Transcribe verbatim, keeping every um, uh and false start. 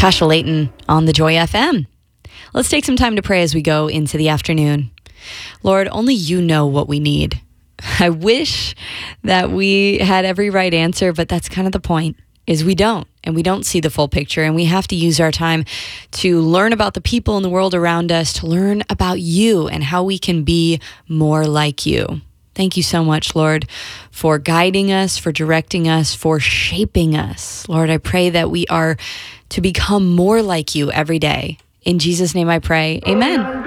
Tasha Layton on the Joy F M. Let's take some time to pray as we go into the afternoon. Lord, only you know what we need. I wish that we had every right answer, but that's kind of the point, is we don't, and we don't see the full picture, and we have to use our time to learn about the people in the world around us, to learn about you and how we can be more like you. Thank you so much, Lord, for guiding us, for directing us, for shaping us. Lord, I pray that we are to become more like you every day. In Jesus' name I pray, amen.